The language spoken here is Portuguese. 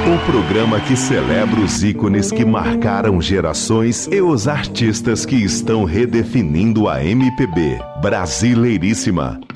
O programa que celebra os ícones que marcaram gerações e os artistas que estão redefinindo a MPB. Brasileiríssima.